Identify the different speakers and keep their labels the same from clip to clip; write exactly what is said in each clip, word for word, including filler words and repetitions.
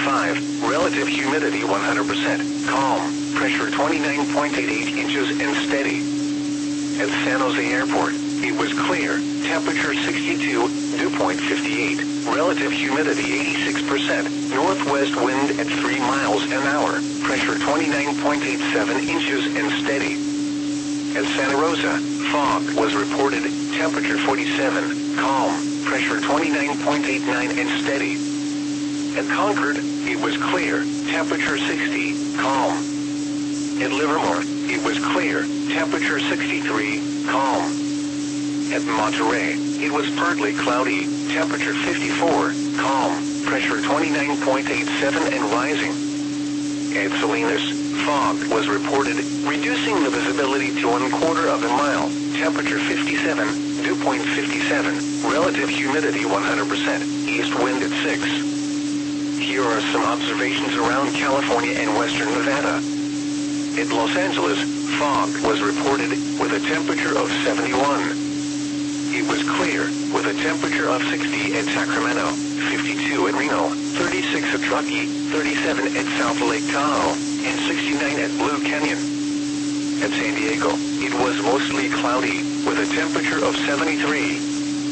Speaker 1: fifty-five, relative humidity one hundred percent, calm, pressure twenty-nine point eight eight inches and steady. At San Jose Airport, it was clear, temperature sixty-two, dew point fifty-eight, relative humidity eighty-six percent, northwest wind at three miles an hour, pressure twenty-nine point eight seven inches and steady. At Santa Rosa, fog was reported, temperature forty-seven, calm, pressure twenty-nine point eight nine and steady. At Concord, it was clear, temperature sixty, calm. At Livermore, it was clear, temperature sixty-three, calm. At Monterey, it was partly cloudy, temperature fifty-four, calm, pressure twenty-nine point eight seven and rising. At Salinas, fog was reported, reducing the visibility to one quarter of a mile, temperature fifty-seven, dew point fifty-seven, relative humidity one hundred percent, east wind at six. Here are some observations around California and western Nevada. At Los Angeles, fog was reported, with a temperature of seventy-one. It was clear, with a temperature of sixty at Sacramento, fifty-two at Reno, thirty-six at Truckee, thirty-seven at South Lake Tahoe, and sixty-nine at Blue Canyon. At San Diego, it was mostly cloudy, with a temperature of seventy-three.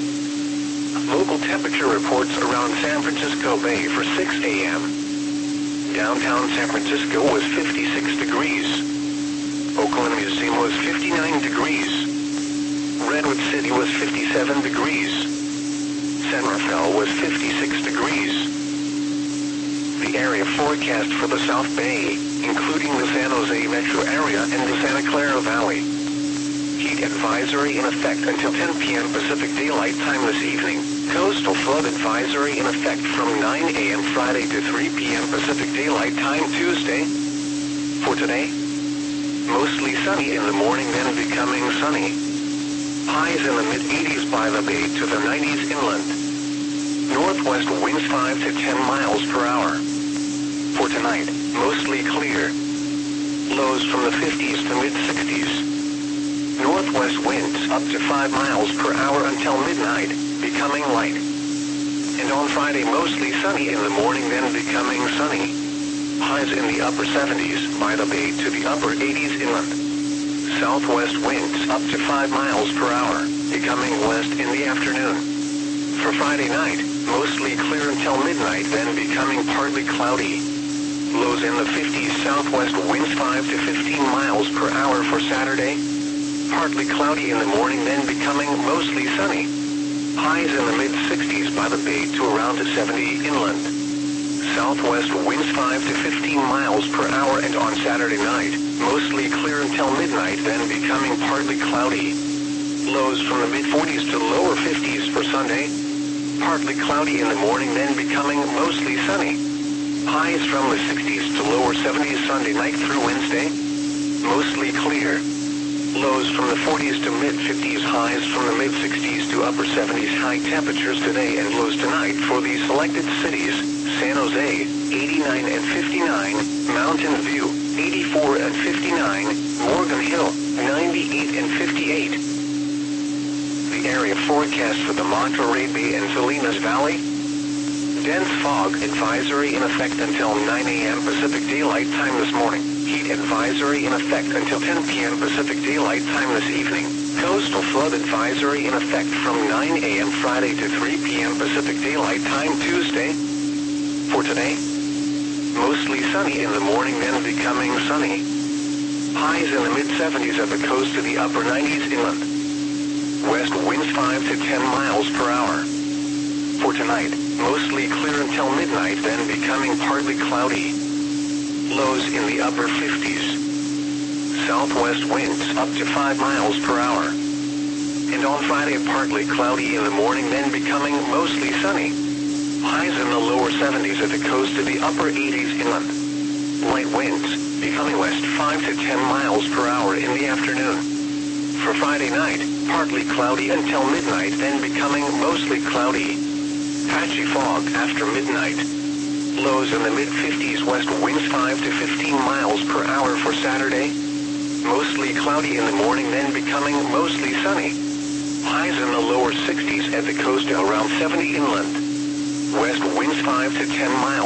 Speaker 1: Local temperature reports around San Francisco Bay for six a m Downtown San Francisco was fifty-six degrees. Oakland Museum was fifty-nine degrees. Redwood City was fifty-seven degrees. San Rafael was fifty-six degrees. The area forecast for the South Bay, including the San Jose metro area and the Santa Clara Valley. Heat advisory in effect until ten p m Pacific Daylight Time this evening. Coastal flood advisory in effect from nine a m Friday to three p m Pacific Daylight Time Tuesday. For today, mostly sunny in the morning, then becoming sunny. Highs in the mid eighties by the bay to the nineties inland. Northwest winds five to ten miles per hour. For tonight, mostly clear. Lows from the fifties to mid sixties. Northwest winds up to five miles per hour until midnight, becoming light. And on Friday, mostly sunny in the morning, then becoming sunny. Highs in the upper seventies by the bay to the upper eighties inland. Southwest winds up to five miles per hour, becoming west in the afternoon. For Friday night, mostly clear until midnight, then becoming partly cloudy. Lows in the fifties, southwest winds five to fifteen miles per hour for Saturday. Partly cloudy in the morning, then becoming mostly sunny. Highs in the mid sixties by the bay to around seventy inland. Southwest winds five to fifteen miles per hour, and on Saturday night, mostly clear until midnight, then becoming partly cloudy. Lows from the mid forties to lower fifties for Sunday. Partly cloudy in the morning, then becoming mostly sunny. Highs from the sixties to lower seventies Sunday night through Wednesday. Mostly clear. Lows from the forties to mid fifties, highs from the mid sixties to upper seventies. High temperatures today and lows tonight for the selected cities: San Jose, eighty-nine and fifty-nine, Mountain View, eighty-four and fifty-nine, Morgan Hill, ninety-eight and fifty-eight. The area forecast for the Monterey Bay and Salinas Valley: dense fog advisory in effect until nine a m Pacific Daylight Time this morning. Heat advisory in effect until ten p m Pacific Daylight Time this evening. Coastal flood advisory in effect from nine a m Friday to three p m Pacific Daylight Time Tuesday. For today, mostly sunny in the morning, then becoming sunny. Highs in the mid seventies at the coast to the upper nineties inland. West winds five to ten miles per hour. For tonight, mostly clear until midnight, then becoming partly cloudy. Lows in the upper fifties. Southwest winds up to five miles per hour. And on Friday, partly cloudy in the morning, then becoming mostly sunny. Highs in the lower seventies at the coast to the upper eighties inland. Light winds, becoming west five to ten miles per hour in the afternoon. For Friday night, partly cloudy until midnight, then becoming mostly cloudy. Patchy fog after midnight. Lows in the mid fifties, west winds five to fifteen miles per hour for Saturday. Mostly cloudy in the morning, then becoming mostly sunny. Highs in the lower sixties at the coast to around seventy inland. West winds five to ten miles.